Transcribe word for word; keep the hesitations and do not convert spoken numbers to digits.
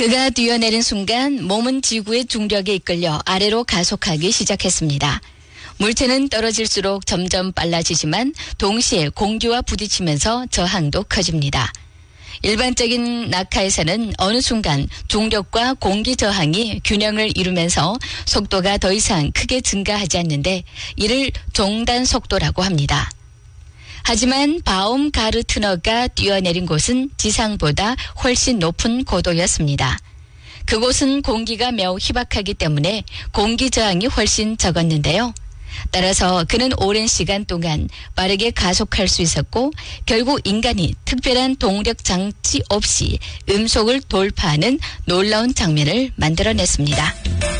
그가 뛰어내린 순간 몸은 지구의 중력에 이끌려 아래로 가속하기 시작했습니다. 물체는 떨어질수록 점점 빨라지지만 동시에 공기와 부딪히면서 저항도 커집니다. 일반적인 낙하에서는 어느 순간 중력과 공기 저항이 균형을 이루면서 속도가 더 이상 크게 증가하지 않는데 이를 종단 속도라고 합니다. 하지만 바움가르트너가 뛰어내린 곳은 지상보다 훨씬 높은 고도였습니다. 그곳은 공기가 매우 희박하기 때문에 공기 저항이 훨씬 적었는데요. 따라서 그는 오랜 시간 동안 빠르게 가속할 수 있었고 결국 인간이 특별한 동력 장치 없이 음속을 돌파하는 놀라운 장면을 만들어냈습니다.